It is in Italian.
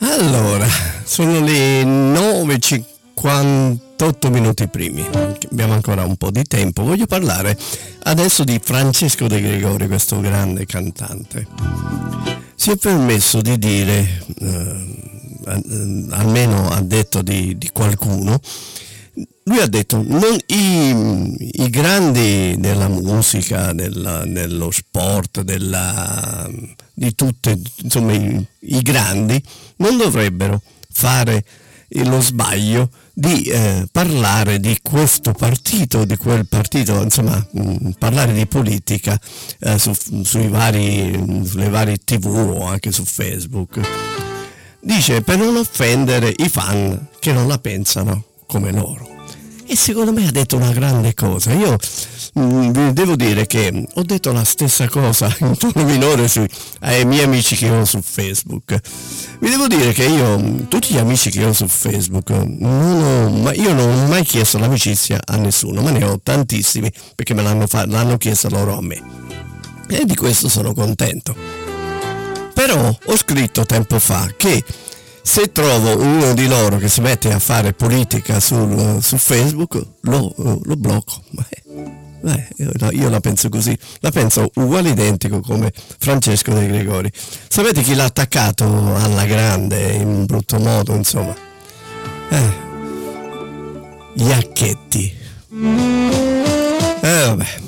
Allora, sono le 9:58 minuti primi, abbiamo ancora un po' di tempo. Voglio parlare adesso di Francesco De Gregori, questo grande cantante. Si è permesso di dire, almeno ha detto di qualcuno, lui ha detto i grandi della musica, dello sport, di tutte, insomma i grandi non dovrebbero fare lo sbaglio di parlare di questo partito, di quel partito, insomma parlare di politica sulle varie TV o anche su Facebook. Dice per non offendere i fan che non la pensano come loro. E secondo me ha detto una grande cosa. Io devo dire che ho detto la stessa cosa in tono minore ai miei amici che ho su Facebook. Vi devo dire che io, tutti gli amici che ho su Facebook, io non ho mai chiesto l'amicizia a nessuno, ma ne ho tantissimi perché me l'hanno chiesto loro a me. E di questo sono contento. Però ho scritto tempo fa che se trovo uno di loro che si mette a fare politica su Facebook, lo blocco. Io la penso così, la penso uguale identico come Francesco De Gregori. Sapete chi l'ha attaccato alla grande in un brutto modo, insomma? Gli Acchetti. Vabbè.